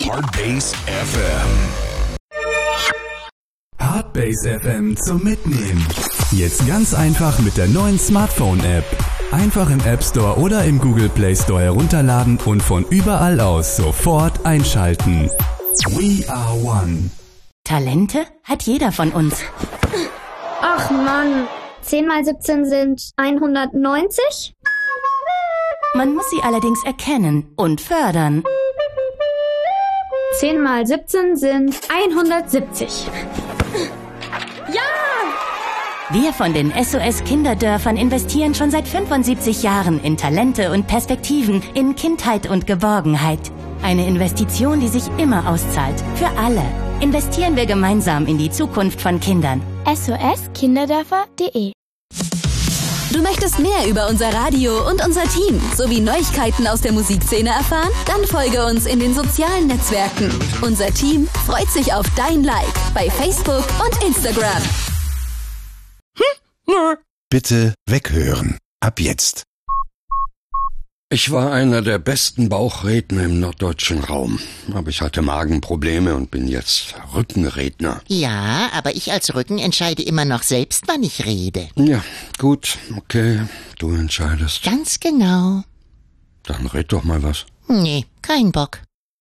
Hardbase FM. Hardbase FM zum Mitnehmen. Jetzt ganz einfach mit der neuen Smartphone-App. Einfach im App Store oder im Google Play Store herunterladen und von überall aus sofort einschalten. We are one. Talente hat jeder von uns. Ach Mann, 10 mal 17 sind 190? Man muss sie allerdings erkennen und fördern. 10 mal 17 sind 170. Ja! Wir von den SOS Kinderdörfern investieren schon seit 75 Jahren in Talente und Perspektiven, in Kindheit und Geborgenheit. Eine Investition, die sich immer auszahlt. Für alle. Investieren wir gemeinsam in die Zukunft von Kindern. soskinderdörfer.de. Du möchtest mehr über unser Radio und unser Team sowie Neuigkeiten aus der Musikszene erfahren? Dann folge uns in den sozialen Netzwerken. Unser Team freut sich auf dein Like bei Facebook und Instagram. Bitte weghören. Ab jetzt. Ich war einer der besten Bauchredner im norddeutschen Raum. Aber ich hatte Magenprobleme und bin jetzt Rückenredner. Ja, aber ich als Rücken entscheide immer noch selbst, wann ich rede. Ja, gut, okay, du entscheidest. Ganz genau. Dann red doch mal was. Nee, kein Bock.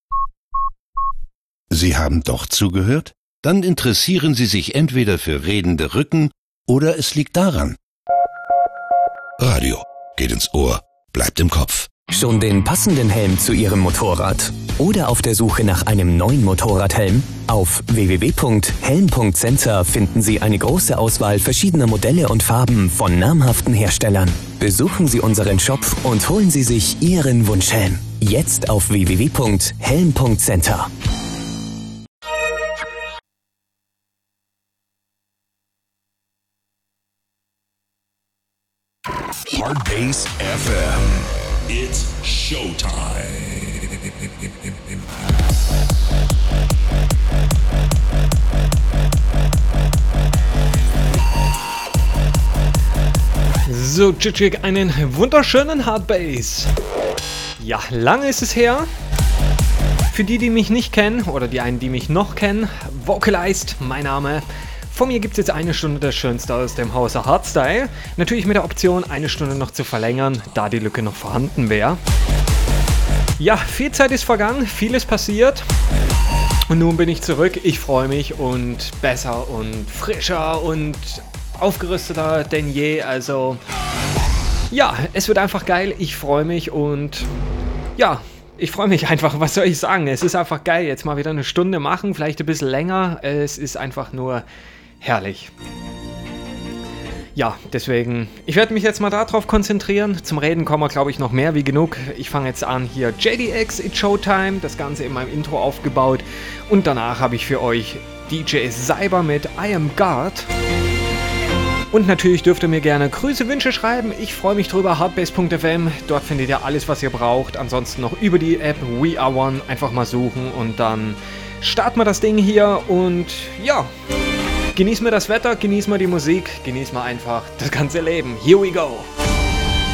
Sie haben doch zugehört? Dann interessieren Sie sich entweder für redende Rücken oder es liegt daran. Radio geht ins Ohr, bleibt im Kopf. Schon den passenden Helm zu Ihrem Motorrad? Oder auf der Suche nach einem neuen Motorradhelm? Auf www.helm.center finden Sie eine große Auswahl verschiedener Modelle und Farben von namhaften Herstellern. Besuchen Sie unseren Shop und holen Sie sich Ihren Wunschhelm. Jetzt auf www.helm.center. Hardbase FM. It's showtime. So, Chichik, einen wunderschönen Hardbase. Ja, lange ist es her. Für die mich nicht kennen, oder die einen, die mich noch kennen, Vocalized, mein Name. Von mir gibt es jetzt eine Stunde das Schönste aus dem Hause Hardstyle. Natürlich mit der Option, eine Stunde noch zu verlängern, da die Lücke noch vorhanden wäre. Ja, viel Zeit ist vergangen, vieles passiert. Und nun bin ich zurück. Ich freue mich und besser und frischer und aufgerüsteter denn je. Also, ja, es wird einfach geil. Ich freue mich und ja, ich freue mich einfach. Was soll ich sagen? Es ist einfach geil. Jetzt mal wieder eine Stunde machen, vielleicht ein bisschen länger. Es ist einfach nur herrlich. Ja, deswegen, ich werde mich jetzt mal darauf konzentrieren. Zum Reden kommen wir, glaube ich, noch mehr wie genug. Ich fange jetzt an, hier JDX, It's Showtime, das Ganze in meinem Intro aufgebaut. Und danach habe ich für euch DJ Cyber mit I Am God. Und natürlich dürft ihr mir gerne Grüße, Wünsche schreiben. Ich freue mich drüber, hardbase.fm. Dort findet ihr alles, was ihr braucht. Ansonsten noch über die App We Are One einfach mal suchen. Und dann starten wir das Ding hier. Und ja, genießen wir das Wetter, genießen wir die Musik, genießen wir einfach das ganze Leben. Here we go!